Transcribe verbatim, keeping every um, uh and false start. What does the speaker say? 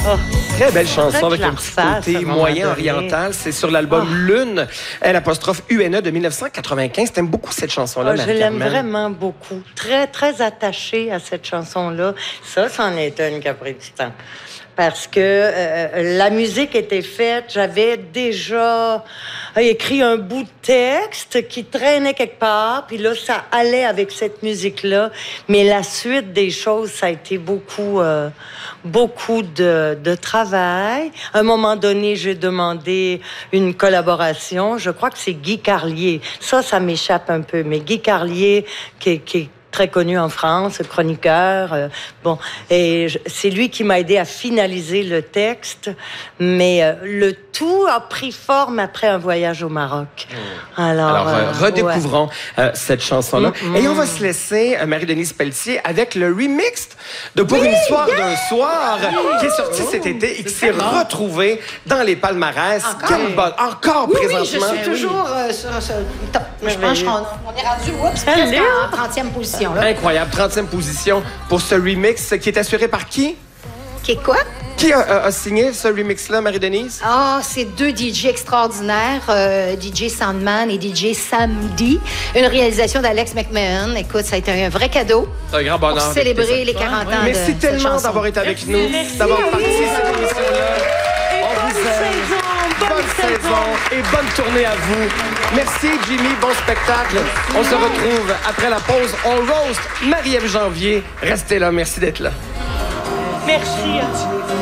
Oh. Très belle chanson avec un petit refasse, côté moyen oriental. C'est sur l'album oh. Lune, L apostrophe U N E de mille neuf cent quatre-vingt-quinze. T'aimes beaucoup cette chanson-là, oh, Marie Je l'aime Carmen? vraiment beaucoup. Très, très attachée à cette chanson-là. Ça, c'en est une qui a pris du temps. Parce que euh, la musique était faite, j'avais déjà écrit un bout de texte qui traînait quelque part, puis là, ça allait avec cette musique-là. Mais la suite des choses, ça a été beaucoup, euh, beaucoup de, de travail. À un moment donné, j'ai demandé une collaboration. Je crois que c'est Guy Carlier. Ça, ça m'échappe un peu. Mais Guy Carlier, qui, qui très connu en France, chroniqueur. Euh, bon, et je, c'est lui qui m'a aidé à finaliser le texte, mais euh, le tout a pris forme après un voyage au Maroc. Mmh. Alors, Alors euh, redécouvrons ouais. euh, cette chanson-là. Mmh. Et on va se laisser, euh, Marie-Denise Pelletier, avec le remix de Pour oui, une histoire yeah! d'un soir, oui! qui est sorti oh, cet été et qui s'est bon. retrouvé dans les palmarès. Encore, Quel bon, encore oui, présentement. Oui, je suis toujours euh, sur ce top. Je pense qu'on on est rendu oups, presque en trentième position. Là. Incroyable, trentième position pour ce remix qui est assuré par qui? Qui est quoi? Qui a, a, a signé ce remix-là, Marie-Denise? Ah, oh, c'est deux D J extraordinaires, euh, D J Sandman et D J Samdi. Une réalisation d'Alex McMahon. Écoute, ça a été un vrai cadeau. C'est un grand bonheur. Pour célébrer les quarante ans Merci de Merci tellement d'avoir été avec Merci, nous, merci, d'avoir oui, participé à cette émission-là. On vous aime. Bonne, bonne saison. saison et bonne tournée à vous. Merci, Jimmy. Bon spectacle. Merci. On se retrouve après la pause. On roast Marie-Ève Janvier. Restez là. Merci d'être là. Merci.